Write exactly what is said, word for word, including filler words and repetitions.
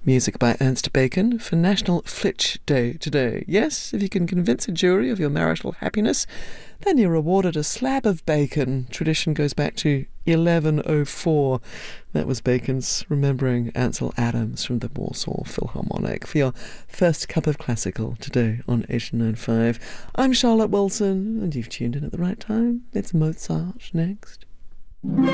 Music by Ernst Bacon for National Flitch Day today. Yes, if you can convince a jury of your marital happiness, then you're awarded a slab of bacon. Tradition goes back to eleven oh four. That was Bacon's remembering Ansel Adams from the Warsaw Philharmonic for your first cup of classical today on eighty-nine point five. I'm Charlotte Wilson, and you've tuned in at the right time. It's Mozart next.